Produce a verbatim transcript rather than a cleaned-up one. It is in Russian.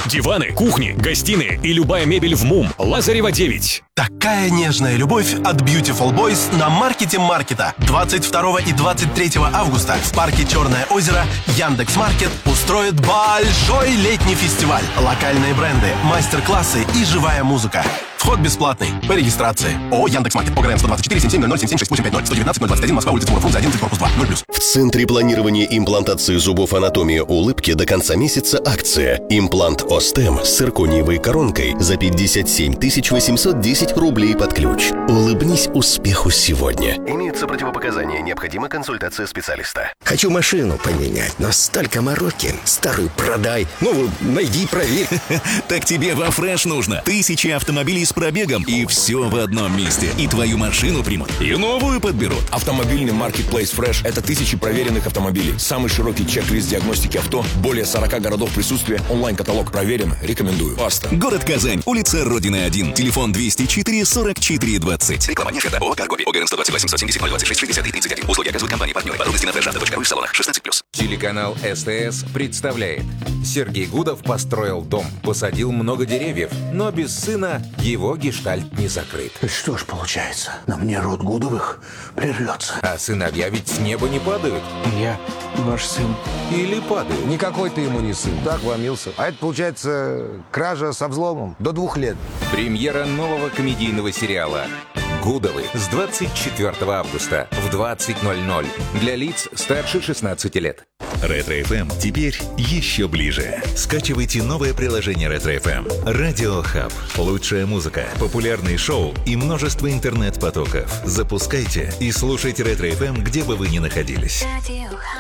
Диваны, кухни, гостиные и любая мебель в МУМ. Лазарева девять. Такая нежная любовь от Beautiful Boys на маркете маркета. двадцать второго и двадцать третьего августа в парке Черное озеро Яндекс.Маркет устроит большой летний фестиваль. Локальные бренды, мастер-классы и живая музыка. Вход бесплатный. По регистрации. ООО Яндекс.Маркет. ОГРН сто двадцать четыре семь семь ноль ноль семь семь шесть восемь пять ноль сто девятнадцать ноль двадцать один Москва, улица Тимура Фрунзе одиннадцать, корпус два, ноль плюс. В Центре планирования и имплантации зубов «Анатомия улыбки» до конца месяца акция. Имплант Остем с циркониевой коронкой за пятьдесят семь тысяч восемьсот десять рублей под ключ. Улыбнись успеху сегодня. Имеются противопоказания. Необходима консультация специалиста. Хочу машину поменять, но столько мороки. Старую продай, новую найди, проверь. Так тебе во Фреш нужно. Тысячи автомобилей с пробегом и все в одном месте. И твою машину примут, и новую подберут. Автомобильный маркетплейс Фреш – это тысячи проверенных автомобилей. Самый широкий чек-лист диагностики авто. Более сорока городов присутствия. Онлайн-каталог проверен. Рекомендую. Паста. Город Казань. Улица Родины один. Телефон двести четыре сорок четыре двадцать. Реклама не оферта. ООО «Каргоби». ОГРН сто двадцать восемь семьдесят ноль двадцать шесть шестьдесят три тридцать один. Услуги оказывают компании-партнеры. Подробности на фреш авто точка ру в салонах. шестнадцать плюс. Телеканал СТС представляет. Сергей Гудов построил дом, посадил много деревьев, но без сына его гештальт не закрыт. Что ж получается, на мне род Гудовых прервется. А сыновья ведь с неба не падают. Я ваш сын. Или падают. Никакой ты ему не сын, так вломился. А это получается кража со взломом до двух лет. Премьера нового комедийного сериала «Гудовы» с двадцать четвёртого августа в двадцать ноль ноль для лиц старше шестнадцати лет. Ретро-эф эм теперь еще ближе. Скачивайте новое приложение Ретро-эф эм. Радио Хаб. Лучшая музыка, популярные шоу и множество интернет-потоков. Запускайте и слушайте Ретро-эф эм, где бы вы ни находились.